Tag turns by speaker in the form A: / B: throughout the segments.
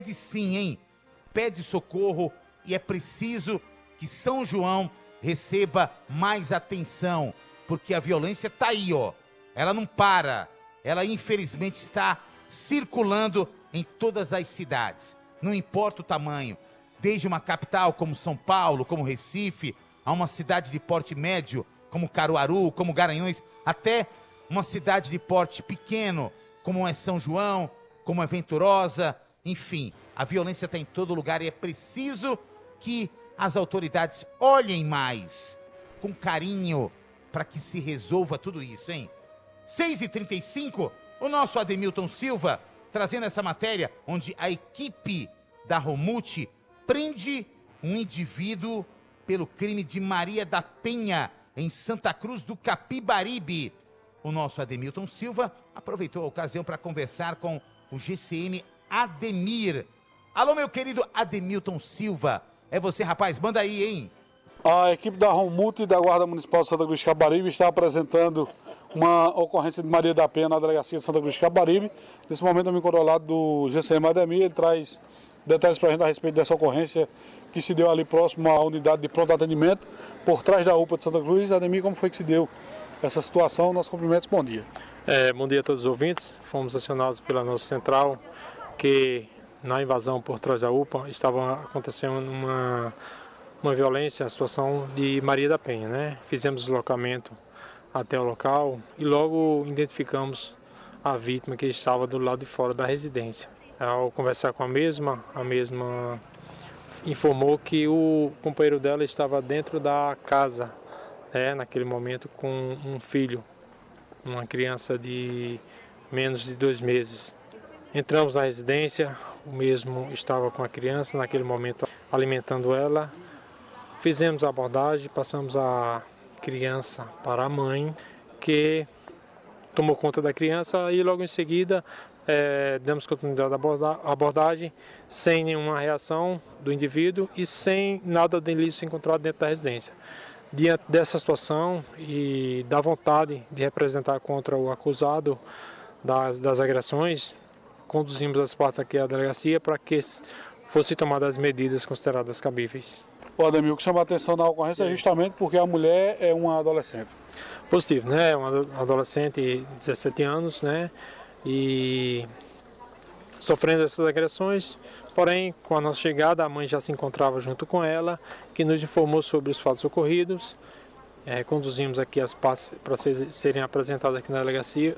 A: sim, hein? Pede socorro e é preciso que São João receba mais atenção, porque a violência tá aí, ó. Ela não para. Ela infelizmente está circulando em todas as cidades. Não importa o tamanho, desde uma capital como São Paulo, como Recife, a uma cidade de porte médio como Caruaru, como Garanhuns, até uma cidade de porte pequeno como é São João, como é Venturosa. Enfim, a violência está em todo lugar e é preciso que as autoridades olhem mais, com carinho, para que se resolva tudo isso, hein? 6h35, o nosso Ademilton Silva trazendo essa matéria, onde a equipe da Romute prende um indivíduo pelo crime de Maria da Penha, em Santa Cruz do Capibaribe. O nosso Ademilton Silva aproveitou a ocasião para conversar com o GCM Ademir. Alô, meu querido Ademilton Silva. É você, rapaz? Manda aí, hein?
B: A equipe da Romute e da Guarda Municipal de Santa Cruz de Capibaribe está apresentando uma ocorrência de Maria da Penha na delegacia de Santa Cruz de Capibaribe. Nesse momento eu me encontro ao lado do GCM Ademir. Ele traz detalhes para a gente a respeito dessa ocorrência que se deu ali próximo à unidade de pronto atendimento, por trás da UPA de Santa Cruz. Ademir, como foi que se deu essa situação? Nossos cumprimentos, bom dia.
C: Bom dia a todos os ouvintes. Fomos acionados pela nossa central que na invasão por trás da UPA estava acontecendo uma violência, a situação de Maria da Penha, né? Fizemos deslocamento até o local e logo identificamos a vítima que estava do lado de fora da residência. Ao conversar com a mesma informou que o companheiro dela estava dentro da casa, naquele momento com um filho, uma criança de menos de 2 meses. Entramos na residência, o mesmo estava com a criança, naquele momento alimentando ela. Fizemos a abordagem, passamos a criança para a mãe, que tomou conta da criança e logo em seguida demos continuidade à abordagem sem nenhuma reação do indivíduo e sem nada de ilícito encontrado dentro da residência. Diante dessa situação e da vontade de representar contra o acusado das agressões, conduzimos as partes aqui à delegacia para que fossem tomadas as medidas consideradas cabíveis.
B: O Ademir, o que chama a atenção na ocorrência é justamente porque a mulher é uma adolescente.
C: Positivo, né? Uma adolescente de 17 anos, né? E sofrendo essas agressões, porém, com a nossa chegada, a mãe já se encontrava junto com ela, que nos informou sobre os fatos ocorridos. Conduzimos aqui as partes para serem apresentadas aqui na delegacia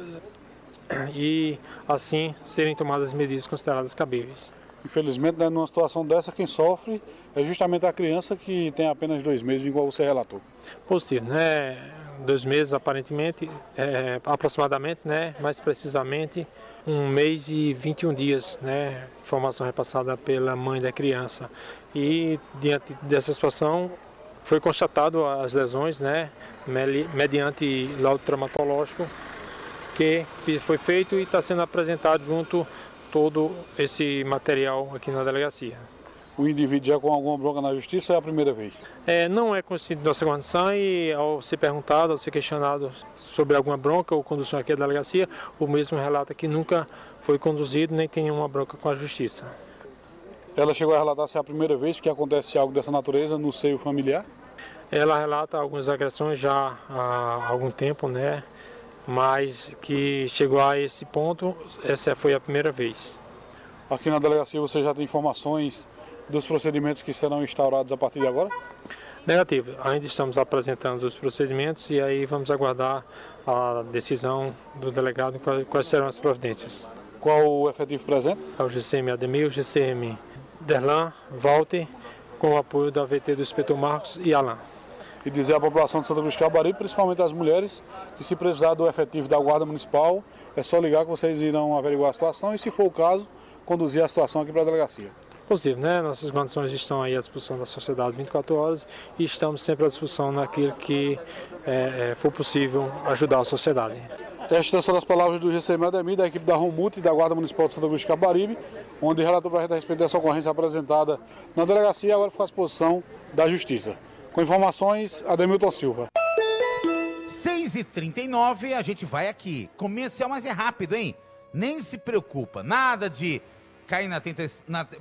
C: e, assim, serem tomadas as medidas consideradas cabíveis.
B: Infelizmente, né, numa situação dessa, quem sofre é justamente a criança que tem apenas 2 meses, igual você relatou.
C: Positivo, né? 2 meses aparentemente, aproximadamente, né? Mais precisamente 1 mês e 21 dias, né? Informação repassada pela mãe da criança. E diante dessa situação foi constatado as lesões, né? Mediante laudo traumatológico que foi feito e está sendo apresentado junto todo esse material aqui na delegacia.
B: O indivíduo já com alguma bronca na justiça ou é a primeira vez?
C: Não é conhecido nossa condição e ao ser perguntado, ao ser questionado sobre alguma bronca ou condução aqui à delegacia, o mesmo relata que nunca foi conduzido nem tem uma bronca com a justiça.
B: Ela chegou a relatar se é a primeira vez que acontece algo dessa natureza no seio familiar?
C: Ela relata algumas agressões já há algum tempo, né? Mas que chegou a esse ponto, essa foi a primeira vez.
B: Aqui na delegacia você já tem informações dos procedimentos que serão instaurados a partir de agora?
C: Negativo, ainda estamos apresentando os procedimentos e aí vamos aguardar a decisão do delegado quais serão as providências.
B: Qual o efetivo presente?
C: É o GCM Ademir, o GCM Derlan, Walter, com o apoio da VT do inspetor Marcos e Alain.
B: E dizer à população de Santa Cruz de Capibaribe, principalmente as mulheres, que se precisar do efetivo da Guarda Municipal, é só ligar que vocês irão averiguar a situação e, se for o caso, conduzir a situação aqui para a delegacia.
C: Possível, né? Nossas condições estão aí à disposição da sociedade 24 horas e estamos sempre à disposição naquilo que for possível ajudar a sociedade.
B: Estas são as palavras do GCM Ademir, da equipe da Romute e da Guarda Municipal de Santa Cruz de Capibaribe, onde relatou para a gente a respeito dessa ocorrência apresentada na delegacia e agora fica à disposição da Justiça. Com informações, Ademilton Silva.
A: 6h39, a gente vai aqui. Comercial, mas é rápido, hein? Nem se preocupa. Nada de cair na tentação.